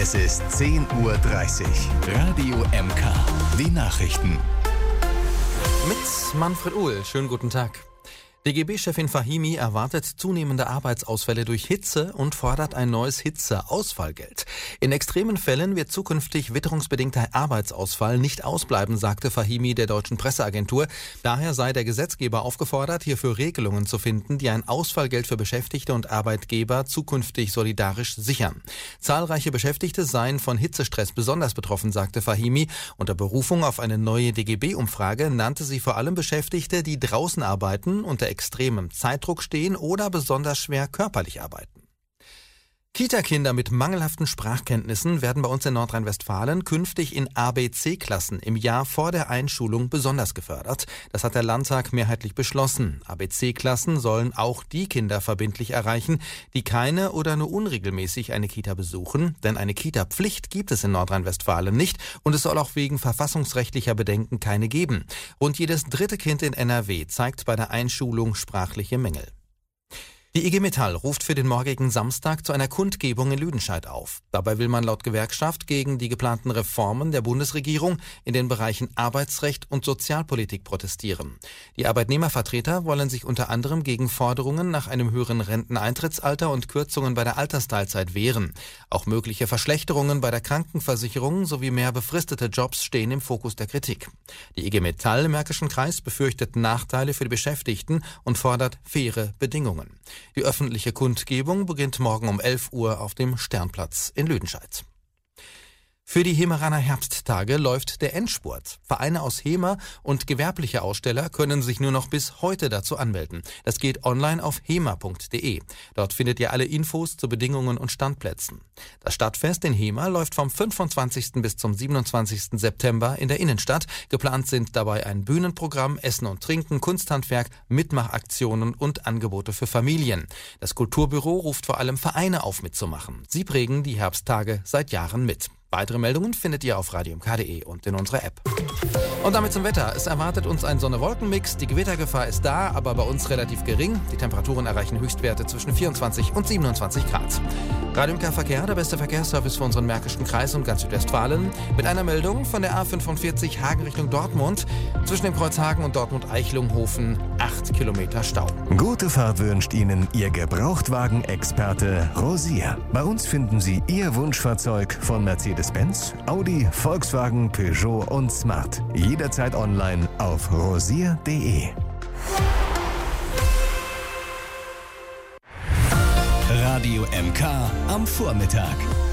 Es ist 10:30 Uhr. Radio MK. Die Nachrichten. Mit Manfred Uhl. Schönen guten Tag. DGB-Chefin Fahimi erwartet zunehmende Arbeitsausfälle durch Hitze und fordert ein neues Hitzeausfallgeld. In extremen Fällen wird zukünftig witterungsbedingter Arbeitsausfall nicht ausbleiben, sagte Fahimi der deutschen Presseagentur. Daher sei der Gesetzgeber aufgefordert, hierfür Regelungen zu finden, die ein Ausfallgeld für Beschäftigte und Arbeitgeber zukünftig solidarisch sichern. Zahlreiche Beschäftigte seien von Hitzestress besonders betroffen, sagte Fahimi. Unter Berufung auf eine neue DGB-Umfrage nannte sie vor allem Beschäftigte, die draußen arbeiten, unter extremem Zeitdruck stehen oder besonders schwer körperlich arbeiten. Kita-Kinder mit mangelhaften Sprachkenntnissen werden bei uns in Nordrhein-Westfalen künftig in ABC-Klassen im Jahr vor der Einschulung besonders gefördert. Das hat der Landtag mehrheitlich beschlossen. ABC-Klassen sollen auch die Kinder verbindlich erreichen, die keine oder nur unregelmäßig eine Kita besuchen. Denn eine Kita-Pflicht gibt es in Nordrhein-Westfalen nicht und es soll auch wegen verfassungsrechtlicher Bedenken keine geben. Rund jedes dritte Kind in NRW zeigt bei der Einschulung sprachliche Mängel. Die IG Metall ruft für den morgigen Samstag zu einer Kundgebung in Lüdenscheid auf. Dabei will man laut Gewerkschaft gegen die geplanten Reformen der Bundesregierung in den Bereichen Arbeitsrecht und Sozialpolitik protestieren. Die Arbeitnehmervertreter wollen sich unter anderem gegen Forderungen nach einem höheren Renteneintrittsalter und Kürzungen bei der Altersteilzeit wehren. Auch mögliche Verschlechterungen bei der Krankenversicherung sowie mehr befristete Jobs stehen im Fokus der Kritik. Die IG Metall im Märkischen Kreis befürchtet Nachteile für die Beschäftigten und fordert faire Bedingungen. Die öffentliche Kundgebung beginnt morgen um 11 Uhr auf dem Sternplatz in Lüdenscheid. Für die Hemeraner Herbsttage läuft der Endspurt. Vereine aus Hemer und gewerbliche Aussteller können sich nur noch bis heute dazu anmelden. Das geht online auf hemer.de. Dort findet ihr alle Infos zu Bedingungen und Standplätzen. Das Stadtfest in Hemer läuft vom 25. bis zum 27. September in der Innenstadt. Geplant sind dabei ein Bühnenprogramm, Essen und Trinken, Kunsthandwerk, Mitmachaktionen und Angebote für Familien. Das Kulturbüro ruft vor allem Vereine auf, mitzumachen. Sie prägen die Herbsttage seit Jahren mit. Weitere Meldungen findet ihr auf radiomk.de und in unserer App. Und damit zum Wetter. Es erwartet uns ein Sonne-Wolken-Mix. Die Gewittergefahr ist da, aber bei uns relativ gering. Die Temperaturen erreichen Höchstwerte zwischen 24 und 27 Grad. Radio MK Verkehr, der beste Verkehrsservice für unseren Märkischen Kreis und ganz Südwestfalen. Mit einer Meldung von der A45 Hagen Richtung Dortmund. Zwischen dem Kreuz Hagen und Dortmund-Eichlunghofen 8 Kilometer Stau. Gute Fahrt wünscht Ihnen Ihr Gebrauchtwagen-Experte Rosier. Bei uns finden Sie Ihr Wunschfahrzeug von Mercedes-Benz, Audi, Volkswagen, Peugeot und Smart. Jederzeit online auf rosier.de. Radio MK am Vormittag.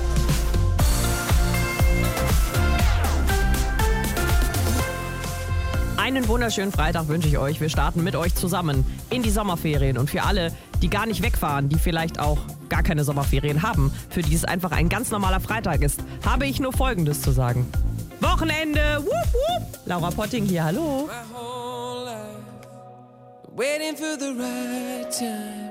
Einen wunderschönen Freitag wünsche ich euch. Wir starten mit euch zusammen in die Sommerferien. Und für alle, die gar nicht wegfahren, die vielleicht auch gar keine Sommerferien haben, für die es einfach ein ganz normaler Freitag ist, habe ich nur Folgendes zu sagen. Wochenende! Wupp, wupp. Laura Potting hier, hallo. Waiting for the right time.